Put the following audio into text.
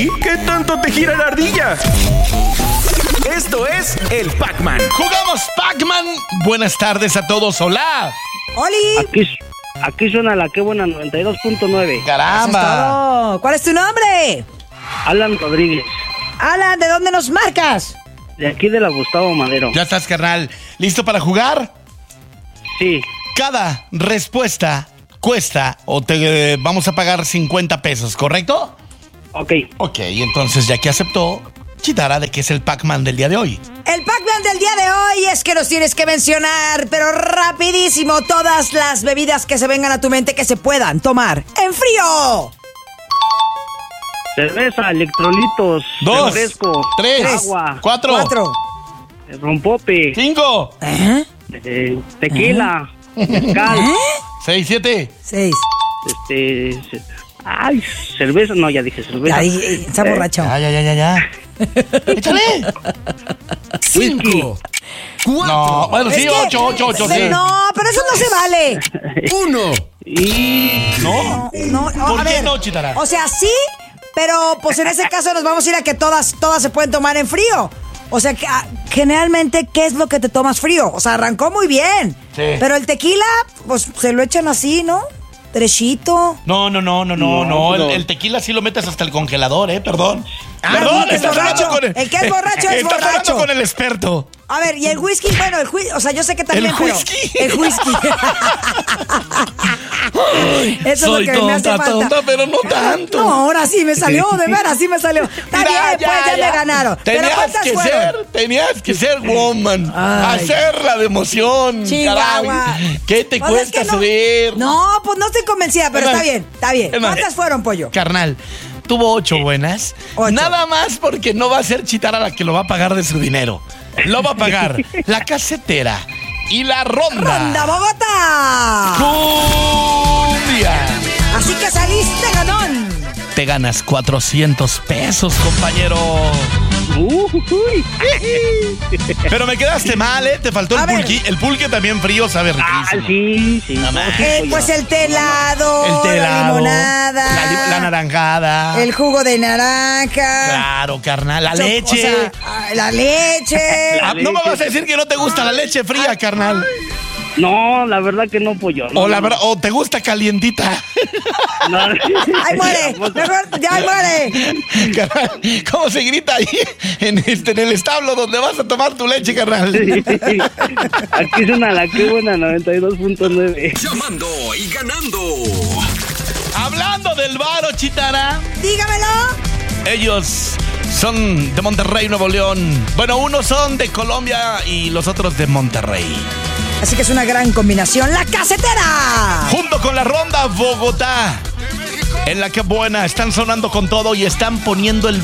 ¿Qué tanto te gira la ardilla? Esto es el Pac-Man. ¡Jugamos Pac-Man! Buenas tardes a todos, hola. ¡Oli! Aquí suena la que buena 92.9. ¡Caramba! ¿Cuál es tu nombre? Alan Rodríguez, Alan, ¿de dónde nos marcas? de aquí de la Gustavo Madero. Ya estás, carnal. ¿Listo para jugar? Sí, Cada respuesta cuesta o te vamos a pagar 50 pesos, ¿correcto? ok. Ok, entonces ya que aceptó, Chitara, ¿de qué es el Pac-Man del día de hoy? El Pac-Man del día de hoy es que nos tienes que mencionar, pero rapidísimo, todas las bebidas que se vengan a tu mente que se puedan tomar en frío. Cerveza, electrolitos, 2, refresco, 3, agua, 4, rompope, 5, tequila, mezcal, 6, 7. 6. Ay, cerveza, no, ya dije cerveza. Ahí, está borracho. Ya. ¡Échale! 5, 4, No, bueno, sí, Es que- 8, sí. No, pero eso no se vale. 1. Y ¿No? No, ¿Por a qué ver, no, Chitara? O sea, sí, pero pues en ese caso nos vamos a ir a que todas se pueden tomar en frío. O sea, que, generalmente, ¿qué es lo que te tomas frío? O sea, arrancó muy bien. Sí. Pero el tequila, pues se lo echan así, ¿no? Derechito. No. pero- El tequila sí lo metes hasta el congelador, perdón. Ah, Perdón, es estás hablando borracho. con El que es borracho es Estás hablando borracho. con el experto. A ver, y el whisky, bueno, o sea, yo sé que también, ¿El pero- whisky? El whisky. Eso Soy es lo que me hace falta. tonta, pero no tanto. No, ahora sí me salió, de veras, sí me salió. Está bien, pues ya me ganaron. ¿Pero cuántas fueron? Tenías que ser woman. Ay. Hacerla de emoción. Chihuahua. Caray. ¿Qué te Pues cuesta es que no- subir? No, pues no estoy convencida, pero Es más, está bien. es más, ¿Cuántas fueron, pollo? Carnal, tuvo 8 buenas. 8. Nada más porque no va a ser Chitara la que lo va a pagar de su dinero. Lo va a pagar la casetera y la ronda. ¡Ronda Bogotá! Cumbia. Así que saliste ganón. Te ganas 400 pesos, compañero. uy. Pero me quedaste mal, ¿eh? Te faltó A el ver. pulqui. El pulque también frío sabe Ah, riquísimo. sí. No, no, man. sí, Pues el telado, El telado, la limonada, la naranjada. el jugo de naranja, Claro, carnal. La o leche. sea, la leche. Ah, no me vas a decir que no te gusta la leche fría, carnal. No, la verdad que no, pollo. No, O la no. verdad, o te gusta calientita. No. ¡Ay, muere! Mejor, ya muere. Carnal, ¿cómo se grita ahí en el establo donde vas a tomar tu leche, carnal? Aquí suena la que buena 92.9. Llamando y ganando. Hablando del varo, Chitara. Dígamelo. Ellos son de Monterrey, Nuevo León. Bueno, unos son de Colombia y los otros de Monterrey. Así que es una gran combinación. ¡La casetera! Junto con la ronda Bogotá. En la que buena, están sonando con todo y están poniendo el